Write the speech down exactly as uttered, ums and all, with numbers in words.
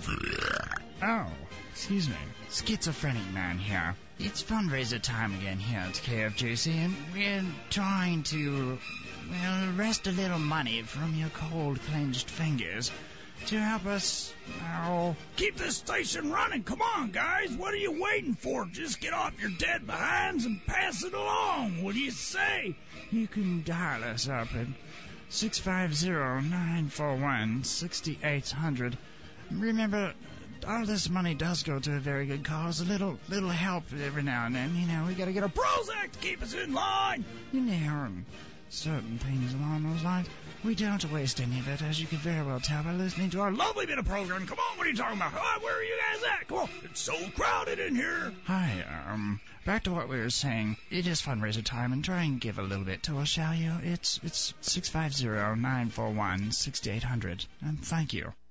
Oh, excuse me. Schizophrenic man here. It's fundraiser time again here at K F J C, and we're trying to, well, wrest a little money from your cold, clenched fingers to help us, oh... Keep this station running. Come on, guys. What are you waiting for? Just get off your dead behinds and pass it along. What do you say? You can dial us up at six five zero, nine four one, six eight zero zero. Remember, all this money does go to a very good cause. A little little help every now and then. You know, we gotta get a Prozac to keep us in line. You know, and certain things along those lines. We don't waste any of it, as you can very well tell by listening to our lovely bit of program. Come on, what are you talking about? Oh, where are you guys at? Come on, it's so crowded in here. Hi, um, back to what we were saying. It is fundraiser time, and try and give a little bit to us, shall you? It's it's six five zero, nine four one, six eight zero zero, and thank you.